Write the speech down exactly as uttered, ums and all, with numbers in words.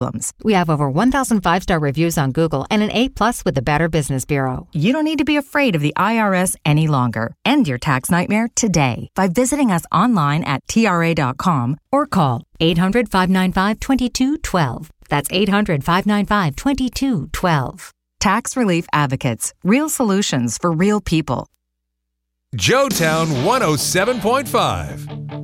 We have over one thousand five-star reviews on Google and an A plus with the Better Business Bureau. You don't need to be afraid of the I R S any longer. End your tax nightmare today by visiting us online at T R A dot com or call eight hundred, five nine five, two two one two. That's eight hundred, five nine five, two two one two. Tax Relief Advocates. Real solutions for real people. Joetown one oh seven point five.